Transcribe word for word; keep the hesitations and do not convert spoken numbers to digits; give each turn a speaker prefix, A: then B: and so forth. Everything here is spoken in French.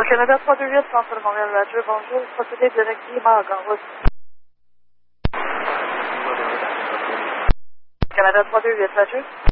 A: Canada trois deux huit, Centre Montréal Roger, bonjour. Procédé directement à Gare Route. Canada trois deux huit, Roger.